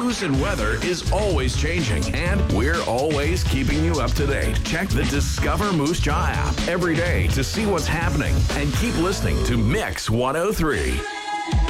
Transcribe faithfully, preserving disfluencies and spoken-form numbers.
news and weather is always changing, and we're always keeping you up to date. Check the Discover Moose Jaw app every day to see what's happening, and keep listening to Mix one oh three.